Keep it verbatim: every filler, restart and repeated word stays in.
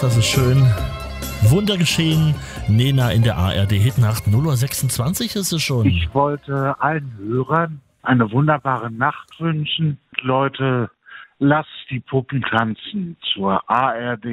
das ist schön. Wunder geschehen. Nena in der A R D-Hitnacht. null Uhr sechsundzwanzig ist es schon. Ich wollte allen Hörern eine wunderbare Nacht wünschen. Leute, lasst die Puppen tanzen zur A R D.